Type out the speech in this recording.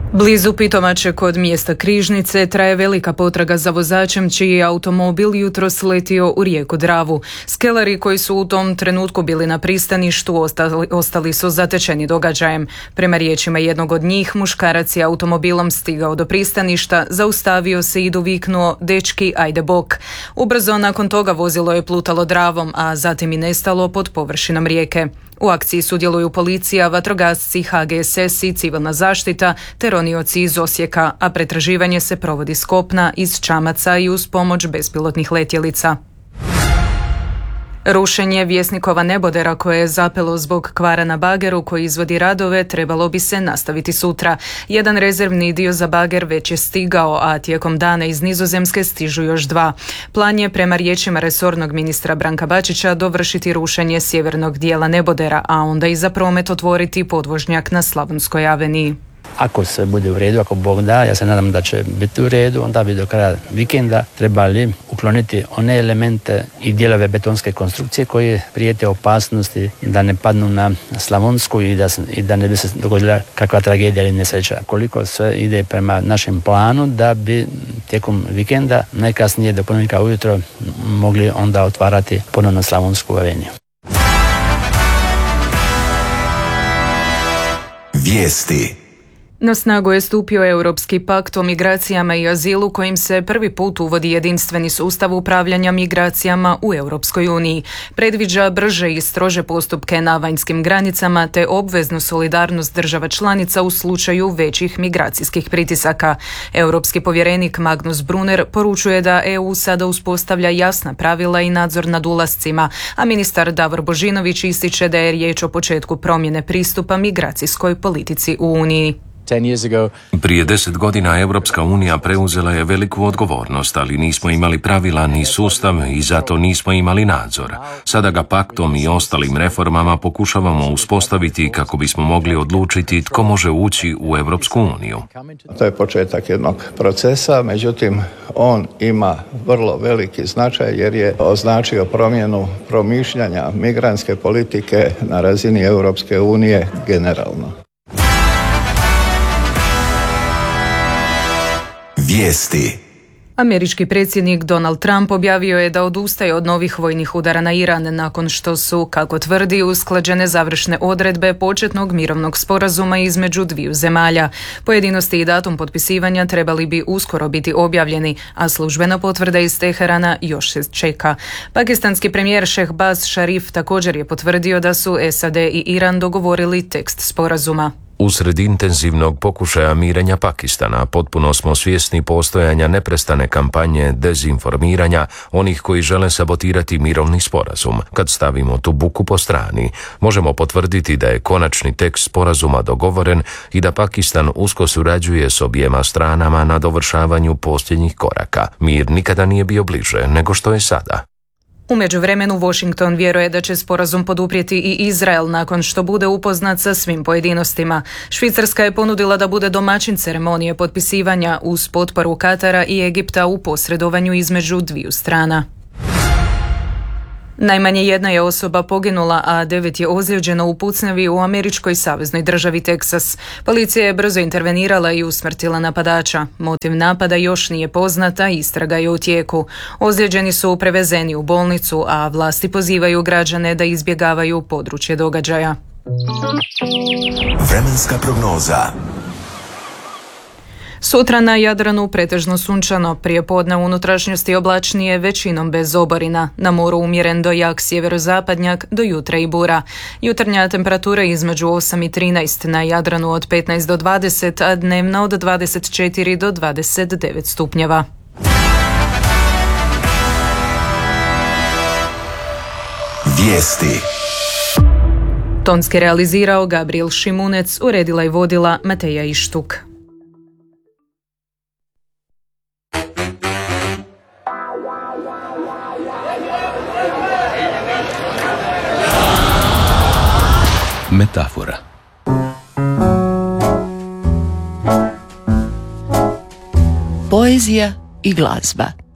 Blizu Pitomače kod mjesta Križnice traje velika potraga za vozačem čiji je automobil jutros letio u rijeku Dravu. Skelari koji su u tom trenutku bili na pristaništu ostali su zatečeni događajem. Prema riječima jednog od njih, muškarac je automobilom stigao do pristaništa, zaustavio se i doviknuo: "Dečki, ajde bok." Ubrzo nakon toga vozilo je plutalo Dravom, a zatim i nestalo pod površinom rijeke. U akciji sudjeluju policija, vatrogasci, HGSS i civilna zaštita te ronioci iz Osijeka, a pretraživanje se provodi s kopna, iz čamaca i uz pomoć bespilotnih letjelica. Rušenje Vjesnikova nebodera koje je zapelo zbog kvara na bageru koji izvodi radove trebalo bi se nastaviti sutra. Jedan rezervni dio za bager već je stigao, a tijekom dana iz Nizozemske stižu još dva. Plan je, prema riječima resornog ministra Branka Bačića, dovršiti rušenje sjevernog dijela nebodera, a onda i za promet otvoriti podvožnjak na Slavonskoj aveniji. Ako sve bude u redu, ako Bog da, ja se nadam da će biti u redu, onda bi do kraja vikenda trebali ukloniti one elemente i dijelove betonske konstrukcije koje prijete opasnosti da ne padnu na Slavonsku i da ne bi se dogodila kakva tragedija ili nesreća. Koliko sve ide prema našem planu da bi tijekom vikenda, najkasnije do ponedjeljka ujutro, mogli onda otvarati ponovno Slavonsku aveniju. Vijesti. Na snagu je stupio Europski pakt o migracijama i azilu kojim se prvi put uvodi jedinstveni sustav upravljanja migracijama u Europskoj uniji. Predviđa brže i strože postupke na vanjskim granicama te obveznu solidarnost država članica u slučaju većih migracijskih pritisaka. Europski povjerenik Magnus Brunner poručuje da EU sada uspostavlja jasna pravila i nadzor nad ulascima, a ministar Davor Božinović ističe da je riječ o početku promjene pristupa migracijskoj politici u Uniji. Prije 10 godina Europska unija preuzela je veliku odgovornost, ali nismo imali pravila ni sustav i zato nismo imali nadzor. Sada ga paktom i ostalim reformama pokušavamo uspostaviti kako bismo mogli odlučiti tko može ući u Europsku uniju. To je početak jednog procesa, međutim on ima vrlo veliki značaj jer je označio promjenu promišljanja migrantske politike na razini Europske unije generalno. Vijesti. Američki predsjednik Donald Trump objavio je da odustaje od novih vojnih udara na Iran nakon što su, kako tvrdi, usklađene završne odredbe početnog mirovnog sporazuma između dviju zemalja. Pojedinosti i datum potpisivanja trebali bi uskoro biti objavljeni, a službena potvrda iz Teherana još se čeka. Pakistanski premijer Shehbaz Sharif također je potvrdio da su SAD i Iran dogovorili tekst sporazuma. Usred intenzivnog pokušaja mirenja Pakistana potpuno smo svjesni postojanja neprestane kampanje dezinformiranja onih koji žele sabotirati mirovni sporazum. Kad stavimo tu buku po strani, možemo potvrditi da je konačni tekst sporazuma dogovoren i da Pakistan usko surađuje s objema stranama na dovršavanju posljednjih koraka. Mir nikada nije bio bliže nego što je sada. U međuvremenu Washington vjeruje da će sporazum poduprijeti i Izrael nakon što bude upoznat sa svim pojedinostima. Švicarska je ponudila da bude domaćin ceremonije potpisivanja uz potporu Katara i Egipta u posredovanju između dviju strana. Najmanje jedna je osoba poginula, a 9 je ozlijeđeno u pucnjavi u američkoj saveznoj državi Teksas. Policija je brzo intervenirala i usmrtila napadača. Motiv napada još nije poznata, istraga je u tijeku. Ozlijeđeni su prevezeni u bolnicu, a vlasti pozivaju građane da izbjegavaju područje događaja. Vremenska prognoza. Sutra na Jadranu pretežno sunčano, prijepodne u unutrašnjosti oblačnije, većinom bez oborina. Na moru umjeren do jak sjeverozapadnjak, do jutra i bura. Jutarnja temperatura između 8 i 13, na Jadranu od 15 do 20, a dnevna od 24 do 29 stupnjeva. Vijesti. Tonski realizirao Gabriel Šimunec, uredila i vodila Mateja Ištuk. Metafora. Poezija i glazba.